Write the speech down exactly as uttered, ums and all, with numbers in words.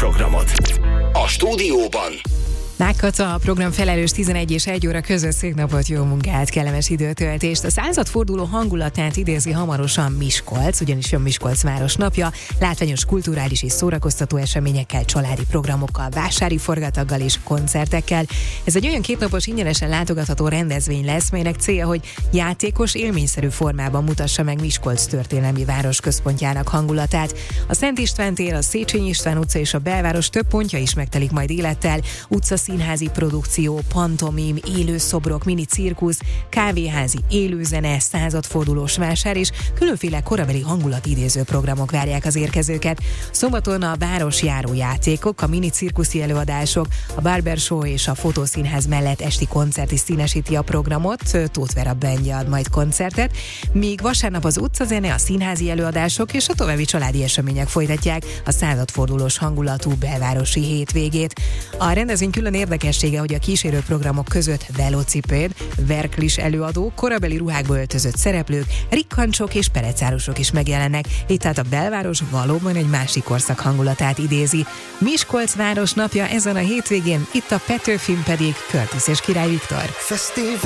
programot. A stúdióban Mák Kata, a program felelős, tizenegy és egy óra között szép napot, jó munkát, kellemes időtöltést. A századforduló hangulatát idézi hamarosan Miskolc, ugyanis jön Miskolc város napja, látványos kulturális és szórakoztató eseményekkel, családi programokkal, vásári forgataggal és koncertekkel. Ez egy olyan kétnapos ingyenesen látogatható rendezvény lesz, melynek célja, hogy játékos, élményszerű formában mutassa meg Miskolc történelmi városközpontjának hangulatát. A Szent István tér, a Széchenyi István utca és a belváros több pontja is megtelik majd élettel, utca színházi produkció, pantomim, élő szobrok, mini cirkusz, kávéházi élőzene, századfordulós vásár és különféle korabeli hangulatidéző programok várják az érkezőket. Szombaton a városjáró játékok, a mini cirkuszi előadások, a barbershow és a fotószínház mellett esti koncert is színesíti a programot, Tóth Vera Bandja ad majd koncertet, míg vasárnap az utcazene, a színházi előadások és a további családi események folytatják a századfordulós hangulatú belvárosi hétvégét. A rendezvény külön érdekessége, hogy a kísérő programok között velocipéd, verklis előadók, korabeli ruhákba öltözött szereplők, rikkancsok és perecárosok is megjelennek, így tehát a belváros valóban egy másik korszak hangulatát idézi. Miskolc város napja ezen a hétvégén, itt a Petőfin pedig Curtis és Király Viktor.